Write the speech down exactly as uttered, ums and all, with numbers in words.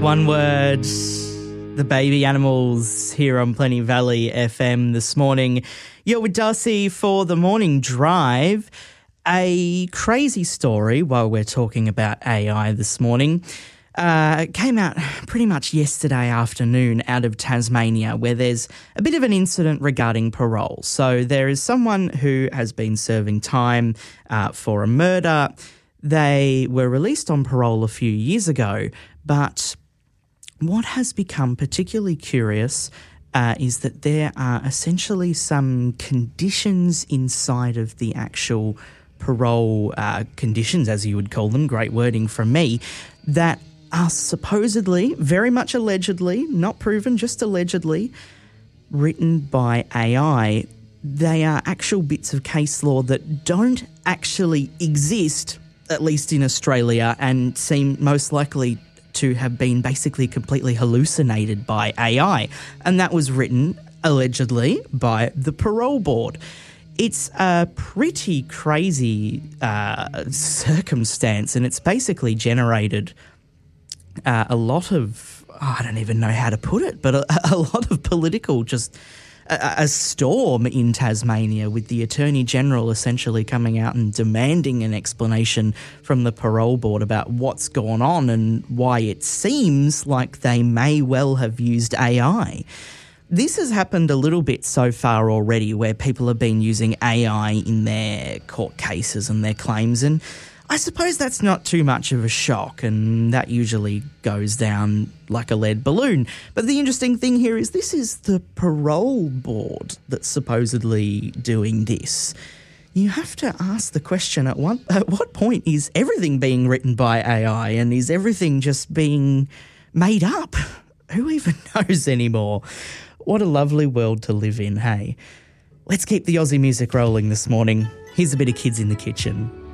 One Word, the Baby Animals here on Plenty Valley F M this morning. You're with Darcy for the morning drive. A crazy story while we're talking about A I this morning. Uh, came out pretty much yesterday afternoon out of Tasmania, where there's a bit of an incident regarding parole. So there is someone who has been serving time uh, for a murder. They were released on parole a few years ago, but what has become particularly curious uh, is that there are essentially some conditions inside of the actual parole uh, conditions, as you would call them, great wording from me, that are supposedly, very much allegedly, not proven, just allegedly, written by A I. They are actual bits of case law that don't actually exist, at least in Australia, and seem most likely to have been basically completely hallucinated by A I. And that was written, allegedly, by the Parole Board. It's a pretty crazy uh, circumstance, and it's basically generated uh, a lot of, oh, I don't even know how to put it, but a, a lot of political, just a, a storm in Tasmania, with the Attorney General essentially coming out and demanding an explanation from the Parole Board about what's gone on and why it seems like they may well have used A I. This has happened a little bit so far already, where people have been using A I in their court cases and their claims, and I suppose that's not too much of a shock, and that usually goes down like a lead balloon. But the interesting thing here is this is the Parole Board that's supposedly doing this. You have to ask the question, at what, at what point is everything being written by A I, and is everything just being made up? Who even knows anymore? What a lovely world to live in, hey? Let's keep the Aussie music rolling this morning. Here's a bit of Kids in the Kitchen.